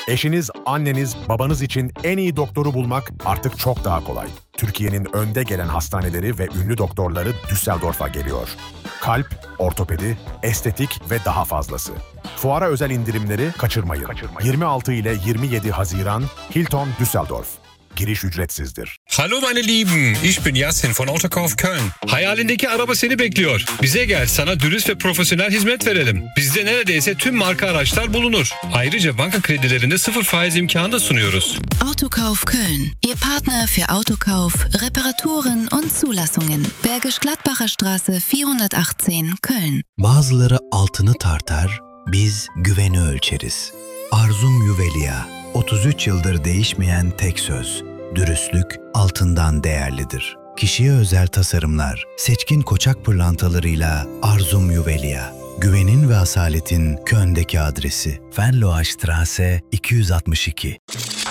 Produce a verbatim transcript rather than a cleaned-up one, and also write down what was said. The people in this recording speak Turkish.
Eşiniz, anneniz, babanız için en iyi doktoru bulmak artık çok daha kolay. Türkiye'nin önde gelen hastaneleri ve ünlü doktorları Düsseldorf'a geliyor. Kalp, ortopedi, estetik ve daha fazlası. Fuara özel indirimleri kaçırmayın. kaçırmayın. yirmi altı ile yirmi yedi Haziran Hilton Düsseldorf. Giriş ücretsizdir. Hallo meine Lieben, ich bin Yasin von Autokauf Köln. Hayalindeki araba seni bekliyor. Bize gel, sana dürüst ve profesyonel hizmet verelim. Bizde neredeyse tüm marka araçlar bulunur. Ayrıca banka kredilerinde sıfır faiz imkanı da sunuyoruz. Autokauf Köln, Ihr Partner für Autokauf, Reparaturen und Zulassungen. Bergisch Gladbacher Straße vierhundertachtzehn, Köln. Bazıları altını tartar, biz güveni ölçeriz. Arzum Juvelia, otuz üç yıldır değişmeyen tek söz. Dürüstlük altından değerlidir. Kişiye özel tasarımlar, seçkin koçak pırlantalarıyla Arzum Juvelia. Güvenin ve asaletin Köln'deki adresi. Venloa Straße iki yüz altmış iki.